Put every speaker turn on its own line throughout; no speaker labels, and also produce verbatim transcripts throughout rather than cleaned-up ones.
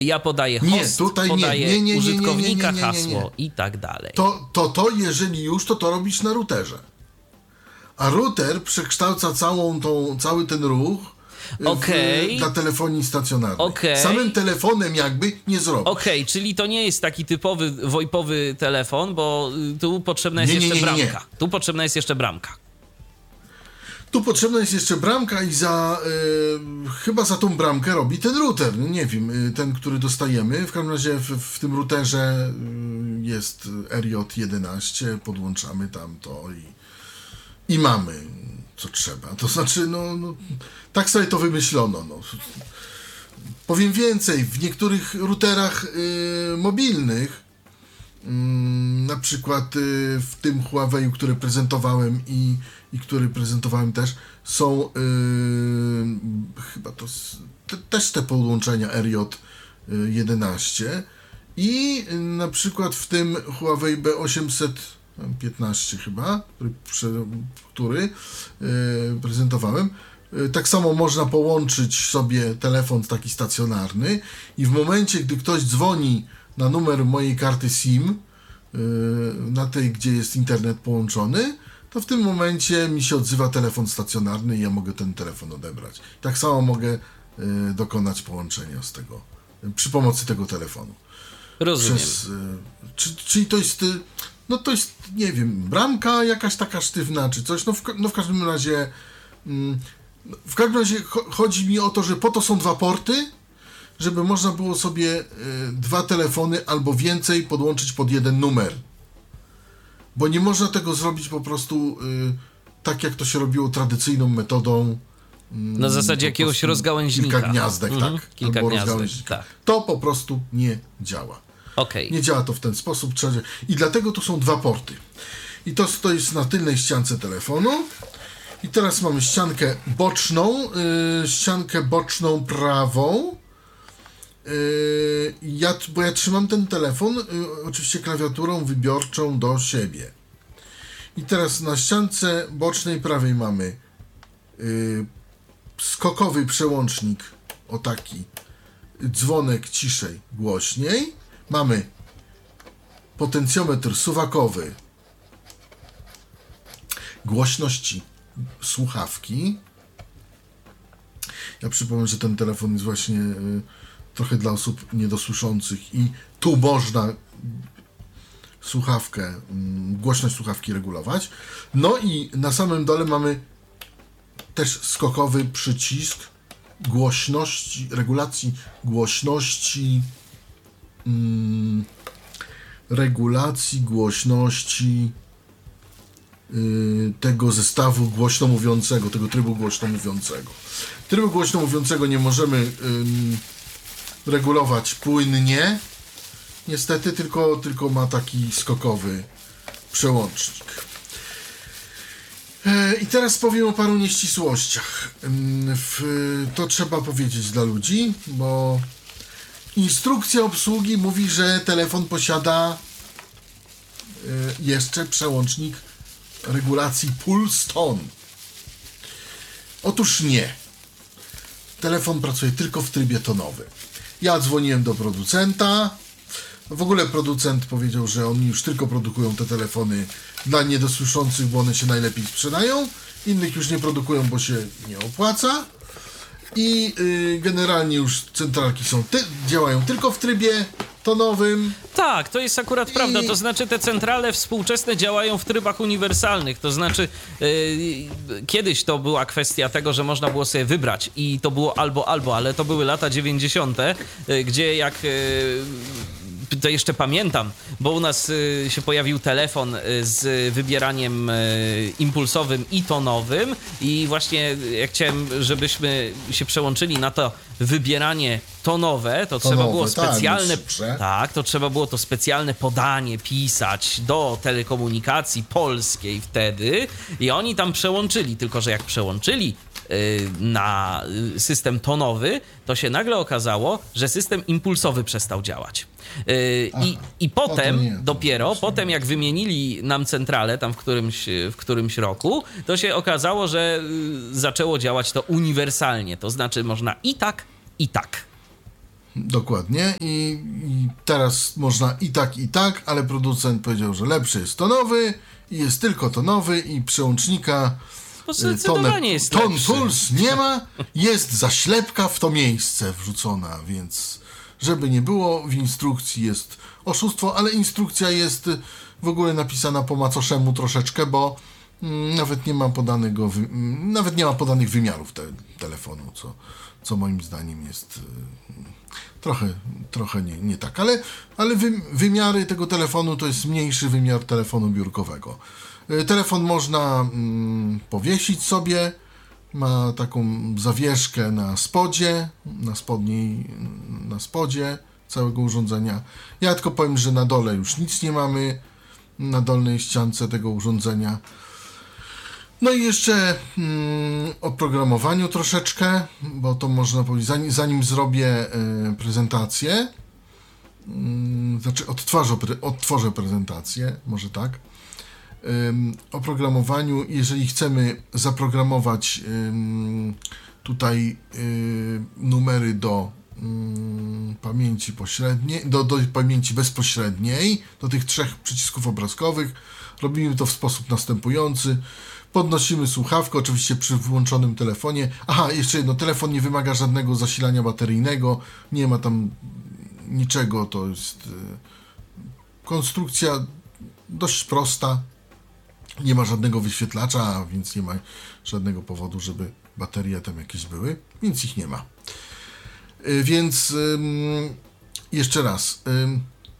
Ja podaję host,
nie, tutaj
podaję
nie, nie, nie,
użytkownika,
nie, nie, nie, nie, nie, nie.
hasło i tak dalej.
To, to, to jeżeli już, to to robisz na routerze. A router przekształca całą tą, cały ten ruch w,
okay.
dla telefonii stacjonarnej.
Okay.
Samym telefonem jakby nie zrobisz.
Okej, okay, czyli to nie jest taki typowy wojpowy telefon, bo tu potrzebna jest
nie, nie,
jeszcze
nie, nie,
bramka. Tu potrzebna jest jeszcze bramka.
Tu potrzebna jest jeszcze bramka i za y, chyba za tą bramkę robi ten router. No nie wiem, y, ten, który dostajemy. W każdym razie w, w tym routerze y, jest R J jedenaście, podłączamy tam to i, i mamy co trzeba. To znaczy, no, no tak sobie to wymyślono. No. Powiem więcej, w niektórych routerach y, mobilnych, y, na przykład y, w tym Huawei'u, który prezentowałem i i który prezentowałem też, są yy, chyba to te, też te podłączenia R J jedenaście i yy, na przykład w tym Huawei B osiemset piętnaście chyba, który, który yy, prezentowałem, yy, tak samo można połączyć sobie telefon taki stacjonarny i w momencie, gdy ktoś dzwoni na numer mojej karty SIM, yy, na tej, gdzie jest internet połączony, to w tym momencie mi się odzywa telefon stacjonarny i ja mogę ten telefon odebrać. Tak samo mogę y, dokonać połączenia z tego, y, przy pomocy tego telefonu.
Rozumiem. Przez,
y, czy, czyli to jest, y, no to jest, nie wiem, bramka jakaś taka sztywna, czy coś, no w, no w każdym razie, y, w każdym razie cho- chodzi mi o to, że po to są dwa porty, żeby można było sobie y, dwa telefony albo więcej podłączyć pod jeden numer. Bo nie można tego zrobić po prostu y, tak, jak to się robiło tradycyjną metodą. Y,
Na zasadzie jakiegoś rozgałęźnika.
Kilka gniazdek,
mhm.
tak?
Kilka
Albo
gniazdek, tak.
To po prostu nie działa.
Okay.
Nie działa to w ten sposób. Trzeba... I dlatego tu są dwa porty. I to, to jest na tylnej ściance telefonu. I teraz mamy ściankę boczną, y, ściankę boczną prawą. Yy, ja, bo ja trzymam ten telefon yy, oczywiście klawiaturą wybiorczą do siebie. I teraz na ściance bocznej prawej mamy yy, skokowy przełącznik, o taki, dzwonek ciszej, głośniej. Mamy potencjometr suwakowy głośności słuchawki. Ja przypomnę, że ten telefon jest właśnie yy, trochę dla osób niedosłyszących i tu można słuchawkę, głośność słuchawki regulować. No i na samym dole mamy też skokowy przycisk głośności, regulacji głośności, mm, regulacji głośności yy, tego zestawu głośno mówiącego, tego trybu głośno mówiącego. Trybu głośno mówiącego nie możemy yy, regulować płynnie, niestety, tylko, tylko ma taki skokowy przełącznik. E, I teraz powiem o paru nieścisłościach. W, to trzeba powiedzieć dla ludzi, bo instrukcja obsługi mówi, że telefon posiada e, jeszcze przełącznik regulacji pulse tone. Otóż nie. Telefon pracuje tylko w trybie tonowym. Ja dzwoniłem do producenta. W ogóle producent powiedział, że oni już tylko produkują te telefony dla niedosłyszących, bo one się najlepiej sprzedają. Innych już nie produkują, bo się nie opłaca. I yy, generalnie już centralki są ty- działają tylko w trybie tonowym.
Tak, to jest akurat I... prawda, to znaczy te centrale współczesne działają w trybach uniwersalnych, to znaczy yy, kiedyś to była kwestia tego, że można było sobie wybrać i to było albo, albo, ale to były lata dziewięćdziesiąte, yy, gdzie jak... Yy, to jeszcze pamiętam, bo u nas y, się pojawił telefon y, z wybieraniem y, impulsowym i tonowym i właśnie jak chciałem, żebyśmy się przełączyli na to wybieranie tonowe, to tonowe, trzeba było specjalne
tak,
tak, to trzeba było to specjalne podanie pisać do telekomunikacji polskiej wtedy i oni tam przełączyli, tylko że jak przełączyli na system tonowy, to się nagle okazało, że system impulsowy przestał działać. Ach, I, i potem nie, dopiero, potem jak wymienili nam centralę tam w którymś, w którymś roku, to się okazało, że zaczęło działać to uniwersalnie. To znaczy można i tak, i tak.
Dokładnie. I, I teraz można i tak, i tak, ale producent powiedział, że lepszy jest tonowy i jest tylko tonowy i przełącznika
Bo zdecydowanie jest
Ton
lepszy.
Puls nie ma, jest zaślepka w to miejsce wrzucona, więc żeby nie było, w instrukcji jest oszustwo, ale instrukcja jest w ogóle napisana po macoszemu troszeczkę, bo mm, nawet nie ma podanego, wy, mm, nawet nie ma podanych wymiarów te, telefonu, co, co moim zdaniem jest y, trochę, trochę nie, nie tak, ale, ale wy, wymiary tego telefonu to jest mniejszy wymiar telefonu biurkowego. Y, telefon można mm, powiesić sobie, ma taką zawieszkę na spodzie, na spodniej, na spodzie całego urządzenia. Ja tylko powiem, że na dole już nic nie mamy, na dolnej ściance tego urządzenia. No i jeszcze mm, o programowaniu troszeczkę, bo to można powiedzieć, zanim, zanim zrobię y, prezentację, y, znaczy odtworzę, odtworzę prezentację, może tak, o programowaniu, jeżeli chcemy zaprogramować tutaj numery do pamięci pośredniej, do, do pamięci bezpośredniej, do tych trzech przycisków obrazkowych, robimy to w sposób następujący. Podnosimy słuchawkę, oczywiście przy włączonym telefonie. Aha, jeszcze jedno, telefon nie wymaga żadnego zasilania bateryjnego, nie ma tam niczego, to jest konstrukcja dość prosta. Nie ma żadnego wyświetlacza, więc nie ma żadnego powodu, żeby baterie tam jakieś były, więc ich nie ma. Yy, więc yy, jeszcze raz, yy,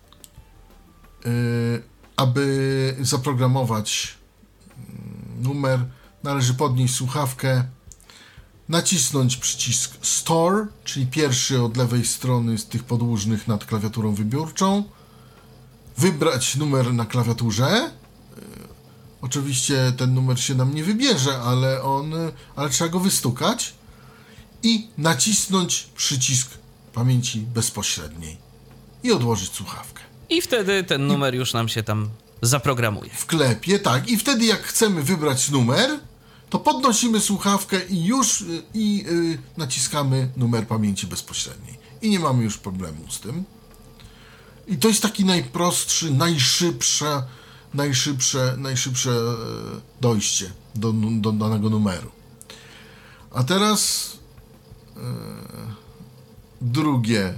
yy, aby zaprogramować numer, należy podnieść słuchawkę, nacisnąć przycisk Store, czyli pierwszy od lewej strony z tych podłużnych nad klawiaturą wybiórczą, wybrać numer na klawiaturze. Oczywiście ten numer się nam nie wybierze, ale on, ale trzeba go wystukać i nacisnąć przycisk pamięci bezpośredniej i odłożyć słuchawkę.
I wtedy ten numer już nam się tam zaprogramuje.
W klepie, tak. I wtedy jak chcemy wybrać numer, to podnosimy słuchawkę i już i yy, naciskamy numer pamięci bezpośredniej. I nie mamy już problemu z tym. I to jest taki najprostszy, najszybsze najszybsze, najszybsze dojście do, do danego numeru. A teraz e, drugie.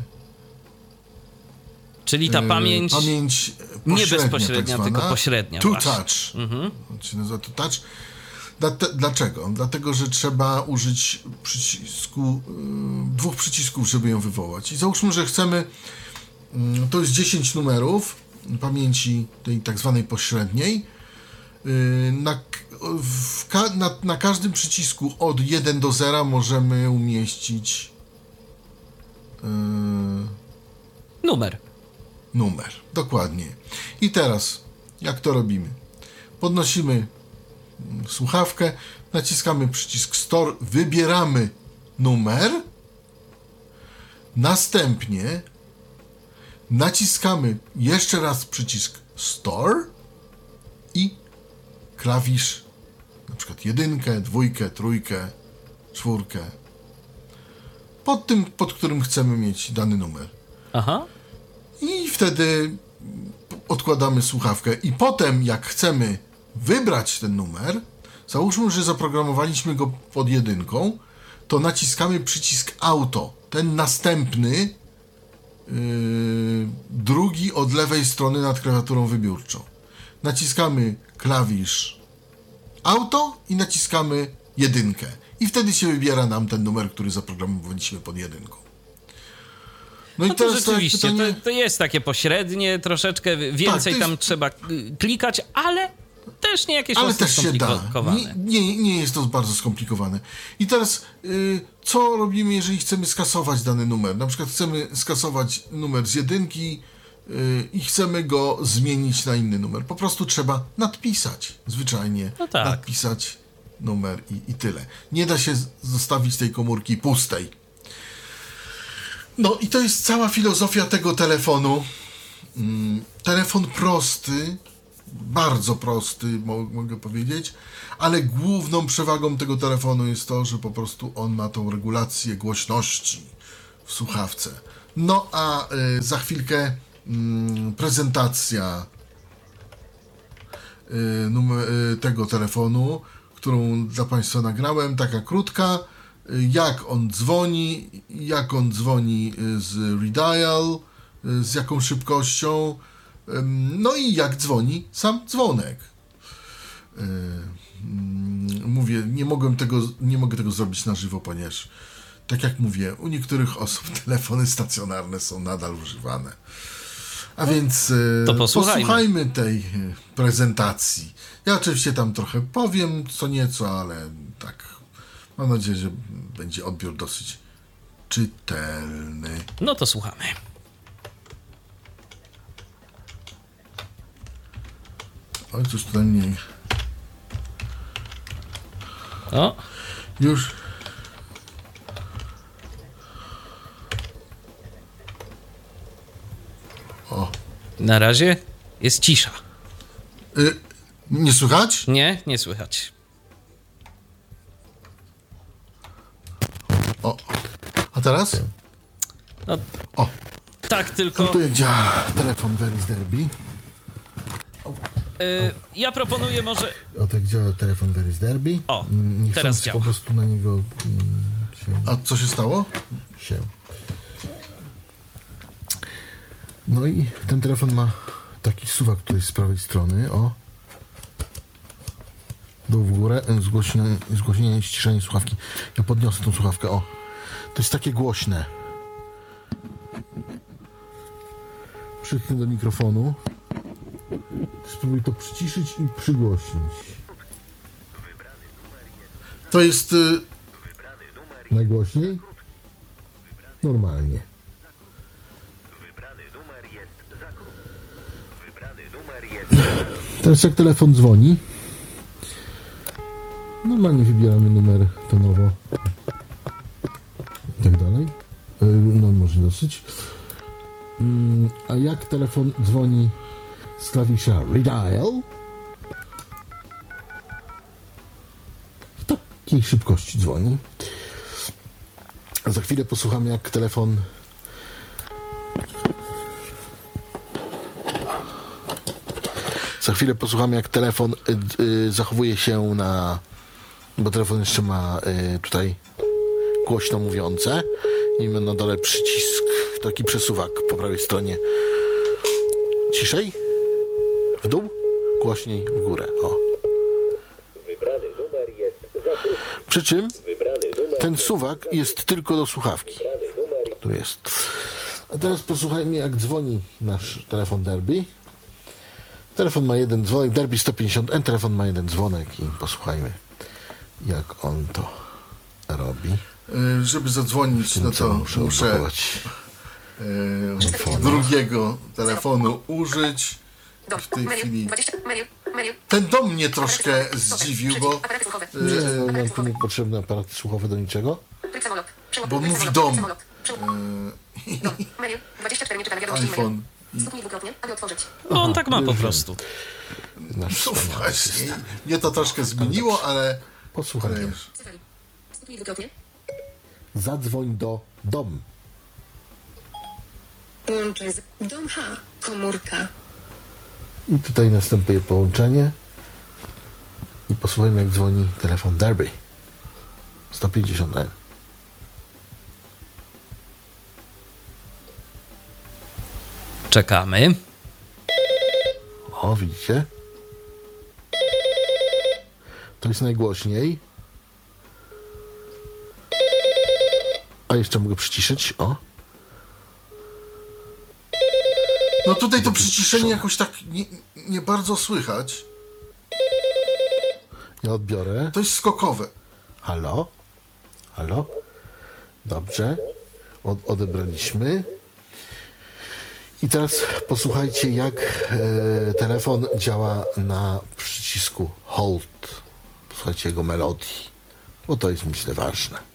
Czyli ta pamięć,
e, pamięć
nie bezpośrednia,
tak
tylko pośrednia.
To
właśnie.
touch.
Mhm.
To się nazywa to touch. Dlaczego? Dlatego, że trzeba użyć przycisku, dwóch przycisków, żeby ją wywołać. I załóżmy, że chcemy, to jest dziesięć numerów pamięci tej tak zwanej pośredniej. Na, w, na, na każdym przycisku od jeden do zera możemy umieścić yy,
numer.
Numer, dokładnie. I teraz, jak to robimy? Podnosimy słuchawkę, naciskamy przycisk Store, wybieramy numer, następnie naciskamy jeszcze raz przycisk Store i klawisz, na przykład jedynkę, dwójkę, trójkę, czwórkę, pod tym, pod którym chcemy mieć dany numer.
Aha.
I wtedy odkładamy słuchawkę i potem, jak chcemy wybrać ten numer, załóżmy, że zaprogramowaliśmy go pod jedynką, to naciskamy przycisk Auto, ten następny, Yy, drugi od lewej strony nad klawiaturą wybiórczą. Naciskamy klawisz Auto i naciskamy jedynkę. I wtedy się wybiera nam ten numer, który zaprogramowaliśmy pod jedynką.
No, no i to rzeczywiście, pytanie... to, to jest takie pośrednie, troszeczkę więcej tak, tam jest... trzeba klikać, ale też nie jakieś
ale też się da.
skomplikowane.
Nie, nie, nie jest to bardzo skomplikowane. I teraz y, co robimy, jeżeli chcemy skasować dany numer? Na przykład chcemy skasować numer z jedynki y, i chcemy go zmienić na inny numer. Po prostu trzeba nadpisać, zwyczajnie
no tak.
nadpisać numer i, i tyle. Nie da się zostawić tej komórki pustej. No i to jest cała filozofia tego telefonu. Mm, telefon prosty, bardzo prosty, mo- mogę powiedzieć, ale główną przewagą tego telefonu jest to, że po prostu on ma tą regulację głośności w słuchawce. No a y, za chwilkę y, prezentacja y, numer, y, tego telefonu, którą dla Państwa nagrałem, taka krótka, y, jak on dzwoni, jak on dzwoni y, z redial, y, z jaką szybkością, y, no i jak dzwoni sam dzwonek. Y, y, mówię, nie mogłem tego, nie mogę tego zrobić na żywo, ponieważ tak jak mówię, u niektórych osób telefony stacjonarne są nadal używane. A więc e,
To posłuchajmy.
posłuchajmy tej e, prezentacji. Ja oczywiście tam trochę powiem co nieco, ale tak mam nadzieję, że będzie odbiór dosyć czytelny.
No to słuchamy.
Oj, coś tutaj mniej.
O,
Już. O.
na razie jest cisza.
Y, nie słychać?
Nie, nie słychać.
O. A teraz?
No,
O.
tak, tylko
Tu jak działa telefon Veris Derby.
y, ja proponuję może...
O, tak działa telefon Veris Derby.
O,
Nie
teraz
chcąc
działa.
po prostu na niego mm, się,
A co się stało?
się. No i ten telefon ma taki suwak tutaj z prawej strony, o. Dół w górę, e, zgłośnienie, zgłośnienie, ściszenie słuchawki. Ja podniosę tą słuchawkę, o. To jest takie głośne. Przytnę do mikrofonu. Spróbuj to przyciszyć i przygłośnić.
To jest... Y,
Najgłośniej? Normalnie. Teraz jak telefon dzwoni, normalnie wybieramy numer tonowo i tak dalej. Yy, No może dosyć. Yy, A jak telefon dzwoni z klawisza redial, w takiej szybkości dzwoni. A za chwilę posłuchamy, jak telefon Za chwilę posłuchamy, jak telefon y, y, zachowuje się na... Bo telefon jeszcze ma y, tutaj głośno mówiące i ma na dole przycisk, taki przesuwak po prawej stronie. Ciszej, w dół, głośniej, w górę. O. Przy czym ten suwak jest tylko do słuchawki. Tu jest. A teraz posłuchajmy, jak dzwoni nasz telefon Derby. Telefon ma jeden dzwonek, Derby sto pięćdziesiąt N, telefon ma jeden dzwonek i posłuchajmy, jak on to robi.
y, żeby zadzwonić, no
Co
to
muszę
muszę
odblokować?
y, drugiego telefonu użyć. W tej chwili ten dom mnie troszkę zdziwił, bo,
Nie,
y,
no, nam tu nie potrzebny aparat słuchowy do niczego.
bo mówi dom. iPhone.
No, on tak ma po prostu.
Nasz
No
wspaniały
właśnie,
system.
mnie to troszkę zmieniło, ale...
Posłuchaj.
ale
Zadzwoń do dom.
Łączę z dom H, komórka.
I tutaj następuje połączenie. I posłuchajmy, jak dzwoni telefon Derby sto pięćdziesiąt N.
Czekamy.
O, widzicie? To jest najgłośniej. A jeszcze mogę przyciszyć. O.
no tutaj to przyciszenie jakoś tak nie, nie bardzo słychać.
Ja odbiorę.
To jest skokowe.
Halo? Halo? Dobrze. Od, odebraliśmy. I teraz posłuchajcie, jak e, telefon działa na przycisku Hold. Posłuchajcie jego melodii, bo to jest, myślę, ważne.